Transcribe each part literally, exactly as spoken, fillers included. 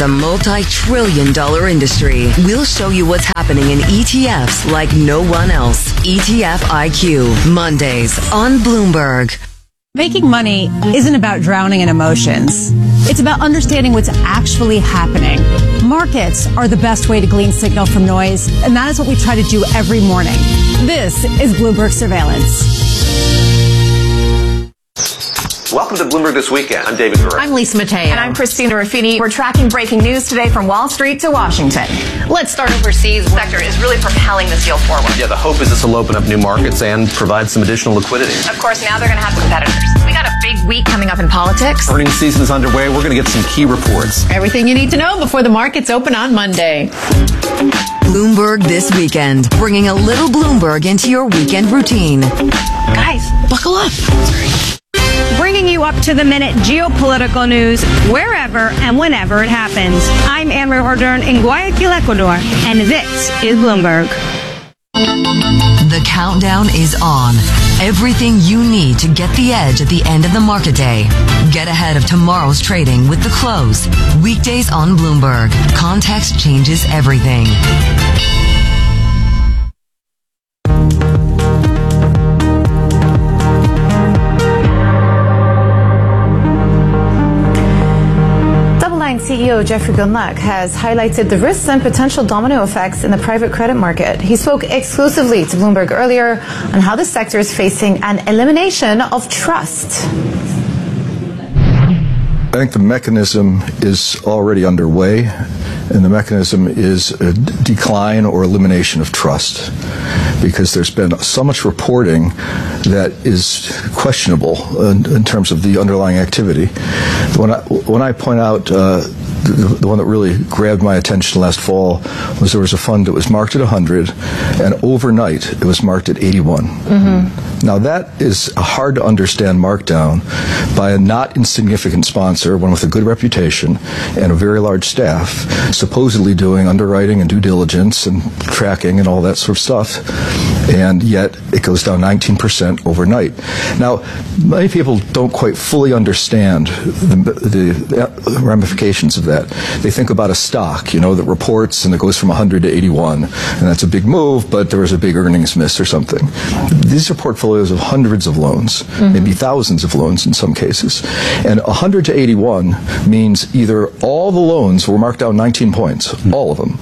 the multi-trillion dollar industry. We'll show you what's happening in E T Fs like no one else. E T F I Q, Mondays on Bloomberg. Making money isn't about drowning in emotions. It's about understanding what's actually happening. Markets are the best way to glean signal from noise, and that is what we try to do every morning. This is Bloomberg Surveillance. Welcome to Bloomberg This Weekend. I'm David Gura. I'm Lisa Mateo. And I'm Christina Ruffini. We're tracking breaking news today from Wall Street to Washington. Let's start overseas. The sector is really propelling this deal forward. Yeah, the hope is this will open up new markets and provide some additional liquidity. Of course, now they're going to have competitors. We got a big week coming up in politics. Earnings season is underway. We're going to get some key reports. Everything you need to know before the markets open on Monday. Bloomberg This Weekend, bringing a little Bloomberg into your weekend routine. Guys, buckle up. Bringing you up to the minute geopolitical news wherever and whenever it happens. I'm Amber Ordern in Guayaquil, Ecuador, and this is Bloomberg. The countdown is on. Everything you need to get the edge at the end of the market day. Get ahead of tomorrow's trading with The Close. Weekdays on Bloomberg. Context changes everything. C E O Jeffrey Gundlach has highlighted the risks and potential domino effects in the private credit market. He spoke exclusively to Bloomberg earlier on how the sector is facing an elimination of trust. I think the mechanism is already underway, and the mechanism is a decline or elimination of trust, because there's been so much reporting that is questionable in, in terms of the underlying activity. When I, when I point out uh, the, the one that really grabbed my attention last fall was there was a fund that was marked at one hundred, and overnight it was marked at eighty-one. Mm-hmm. Now that is a hard to understand markdown by a not insignificant sponsor, one with a good reputation and a very large staff, supposedly doing underwriting and due diligence and tracking and all that sort of stuff, and yet it goes down nineteen percent overnight. Now, many people don't quite fully understand the, the ramifications of that. They think about a stock, you know, that reports and it goes from one hundred to eighty-one, and that's a big move, but there was a big earnings miss or something. These are portfolios of hundreds of loans, mm-hmm. maybe thousands of loans in some cases. And one hundred to eighty-one means either all the loans were marked down nineteen points, mm-hmm. all of them,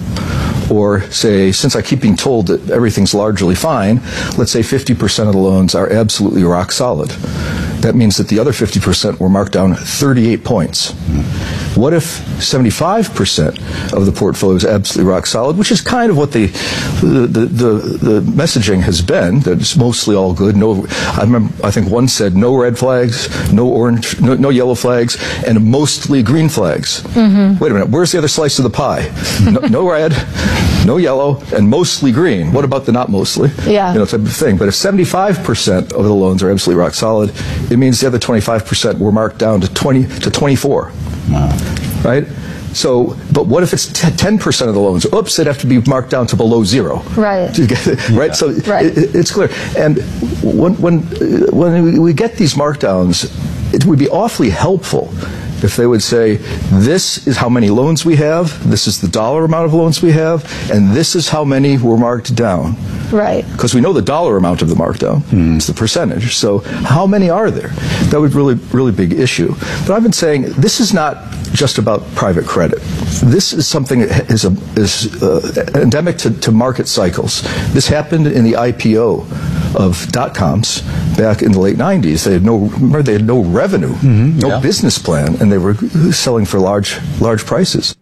or say, since I keep being told that everything's largely fine, let's say fifty percent of the loans are absolutely rock solid. That means that the other fifty percent were marked down thirty-eight points. What if seventy-five percent of the portfolio is absolutely rock solid, which is kind of what the the, the, the, the messaging has been, that it's mostly all good. No, I remember, I think one said no red flags, no orange, no, no yellow flags, and mostly green flags. Mm-hmm. Wait a minute, where's the other slice of the pie? No, no red, no yellow, and mostly green. What about the not mostly? Yeah. You know, type of thing. But if seventy-five percent of the loans are absolutely rock solid, it means the other twenty-five percent were marked down to twenty to twenty-four. Wow. Right? So, but what if it's ten percent of the loans? Oops, they'd have to be marked down to below zero. Right. To get, right? Yeah. So right. It, it's clear. And when, when, when we get these markdowns, it would be awfully helpful if they would say, this is how many loans we have, this is the dollar amount of loans we have, and this is how many were marked down. Right. Because we know the dollar amount of the markdown. Mm. It's the percentage. So how many are there? That would be really, really big issue. But I've been saying this is not just about private credit. This is something that is, a, is uh, endemic to, to market cycles. This happened in the I P O of dot-coms back in the late nineties. They had no, remember, they had no revenue, mm-hmm. no yeah. business plan, and they were selling for large, large prices.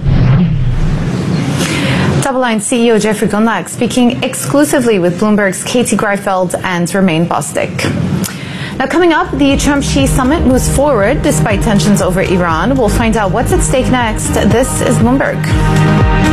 DoubleLine C E O Jeffrey Gundlach speaking exclusively with Bloomberg's Katie Greifeld and Romain Bostic. Now, coming up, the Trump-Xi summit moves forward despite tensions over Iran. We'll find out what's at stake next. This is Bloomberg.